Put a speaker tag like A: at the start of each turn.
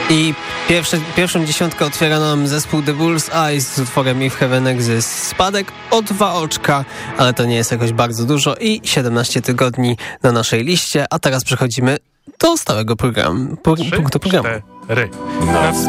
A: I pierwszą dziesiątkę otwiera nam zespół The Bull's Eyes z utworem If Heaven Exists. Spadek o 2 oczka, ale to nie jest jakoś bardzo dużo i 17 tygodni na naszej liście. A teraz przechodzimy do stałego programu. Punktu programu.
B: 4.